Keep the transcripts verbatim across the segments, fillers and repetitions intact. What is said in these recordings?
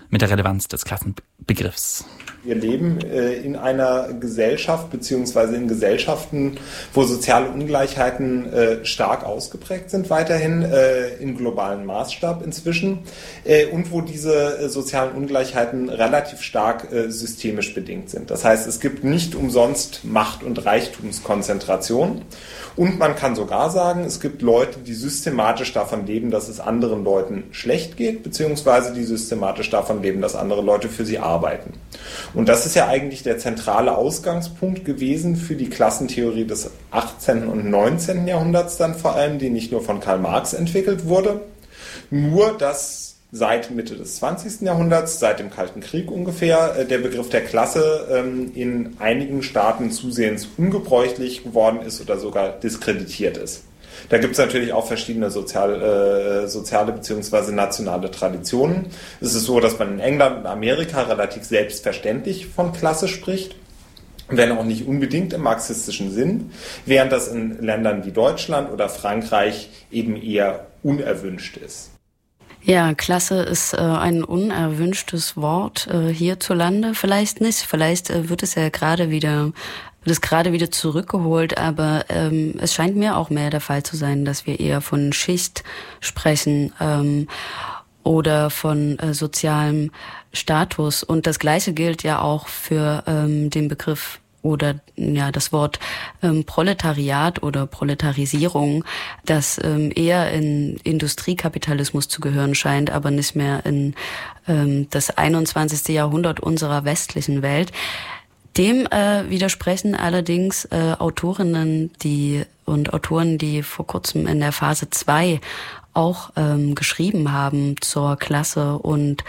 mit der Relevanz des Klassenbegriffs. Wir leben äh, in einer Gesellschaft beziehungsweise in Gesellschaften, wo soziale Ungleichheiten äh, stark ausgeprägt sind, weiterhin äh, im globalen Maßstab inzwischen äh, und wo diese äh, sozialen Ungleichheiten relativ stark äh, systemisch bedingt sind. Das heißt, es gibt nicht umsonst Macht- und Reichtumskonzentration und man kann sogar sagen, es gibt Leute, die systematisch davon leben, dass es anderen Leuten schlecht geht, beziehungsweise die systematisch davon leben, dass andere Leute für sie arbeiten. Und das ist ja eigentlich der zentrale Ausgangspunkt gewesen für die Klassentheorie des achtzehnten und neunzehnten Jahrhunderts dann vor allem, die nicht nur von Karl Marx entwickelt wurde, nur dass seit Mitte des zwanzigsten Jahrhunderts, seit dem Kalten Krieg ungefähr, der Begriff der Klasse in einigen Staaten zusehends ungebräuchlich geworden ist oder sogar diskreditiert ist. Da gibt es natürlich auch verschiedene sozial, äh, soziale bzw. nationale Traditionen. Es ist so, dass man in England und Amerika relativ selbstverständlich von Klasse spricht, wenn auch nicht unbedingt im marxistischen Sinn, während das in Ländern wie Deutschland oder Frankreich eben eher unerwünscht ist. Ja, Klasse ist äh, ein unerwünschtes Wort äh, hierzulande. Vielleicht nicht, vielleicht äh, wird es ja gerade wieder wird es gerade wieder zurückgeholt, aber ähm, es scheint mir auch mehr der Fall zu sein, dass wir eher von Schicht sprechen ähm, oder von äh, sozialem Status. Und das Gleiche gilt ja auch für ähm, den Begriff oder ja das Wort ähm, Proletariat oder Proletarisierung, das ähm, eher in Industriekapitalismus zu gehören scheint, aber nicht mehr in ähm, das einundzwanzigste Jahrhundert unserer westlichen Welt. Dem äh, widersprechen allerdings äh, Autorinnen die und Autoren, die vor kurzem in der Phase zwei auch ähm, geschrieben haben zur Klasse und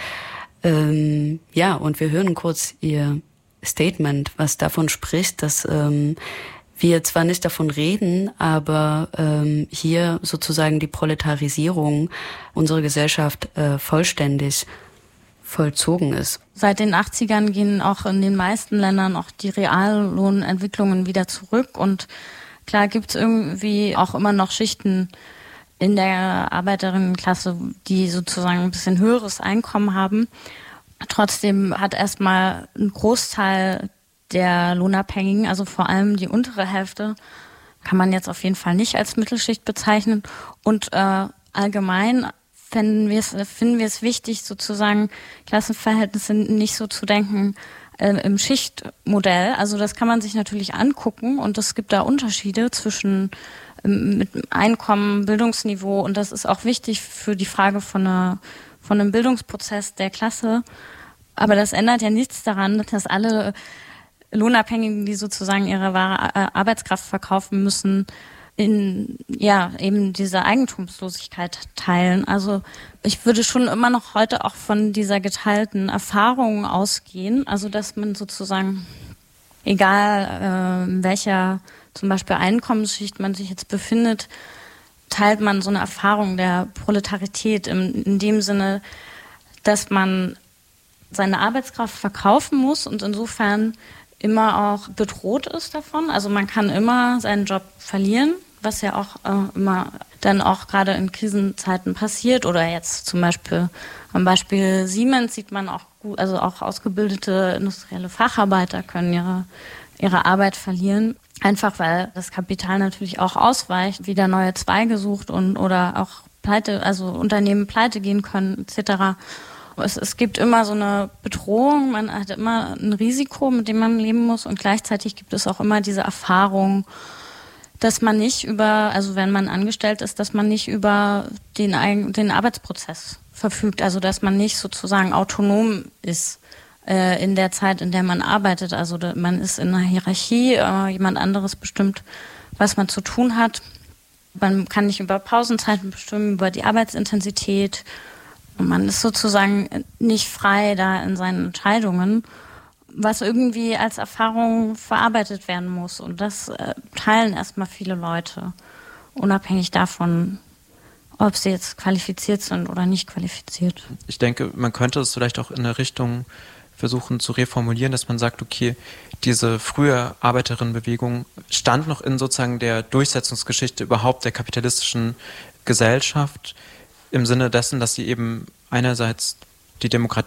ähm, ja, und wir hören kurz ihr Statement, was davon spricht, dass ähm, wir zwar nicht davon reden, aber ähm, hier sozusagen die Proletarisierung unserer Gesellschaft äh, vollständig vollzogen ist. Seit den achtzigern gehen auch in den meisten Ländern auch die Reallohnentwicklungen wieder zurück und klar gibt es irgendwie auch immer noch Schichten in der Arbeiterinnenklasse, die sozusagen ein bisschen höheres Einkommen haben. Trotzdem hat erstmal ein Großteil der Lohnabhängigen, also vor allem die untere Hälfte, kann man jetzt auf jeden Fall nicht als Mittelschicht bezeichnen. Und äh, allgemein finden wir es finden wir es wichtig, sozusagen Klassenverhältnisse nicht so zu denken äh, im Schichtmodell. Also das kann man sich natürlich angucken und es gibt da Unterschiede zwischen ähm, mit Einkommen, Bildungsniveau und das ist auch wichtig für die Frage von einer von einem Bildungsprozess der Klasse. Aber das ändert ja nichts daran, dass alle Lohnabhängigen, die sozusagen ihre wahre Arbeitskraft verkaufen müssen, in, ja, eben diese Eigentumslosigkeit teilen. Also ich würde schon immer noch heute auch von dieser geteilten Erfahrung ausgehen. Also dass man sozusagen, egal äh, in welcher zum Beispiel Einkommensschicht man sich jetzt befindet, teilt man so eine Erfahrung der Proletarität in, in dem Sinne, dass man seine Arbeitskraft verkaufen muss und insofern immer auch bedroht ist davon. Also man kann immer seinen Job verlieren, was ja auch äh, immer dann auch gerade in Krisenzeiten passiert. Oder jetzt zum Beispiel am Beispiel Siemens sieht man auch gut, also auch ausgebildete industrielle Facharbeiter können ihre, ihre Arbeit verlieren. Einfach weil das Kapital natürlich auch ausweicht, wieder neue Zweige sucht und oder auch pleite, also Unternehmen pleite gehen können et cetera. Es, es gibt immer so eine Bedrohung, man hat immer ein Risiko, mit dem man leben muss und gleichzeitig gibt es auch immer diese Erfahrung, dass man nicht über, also wenn man angestellt ist, dass man nicht über den, den Arbeitsprozess verfügt, also dass man nicht sozusagen autonom ist in der Zeit, in der man arbeitet. Also man ist in einer Hierarchie, äh, jemand anderes bestimmt, was man zu tun hat. Man kann nicht über Pausenzeiten bestimmen, über die Arbeitsintensität. Und man ist sozusagen nicht frei da in seinen Entscheidungen, was irgendwie als Erfahrung verarbeitet werden muss. Und das äh, teilen erstmal viele Leute, unabhängig davon, ob sie jetzt qualifiziert sind oder nicht qualifiziert. Ich denke, man könnte es vielleicht auch in eine Richtung versuchen zu reformulieren, dass man sagt, okay, diese frühe Arbeiterinnenbewegung stand noch in sozusagen der Durchsetzungsgeschichte überhaupt der kapitalistischen Gesellschaft im Sinne dessen, dass sie eben einerseits die Demokratie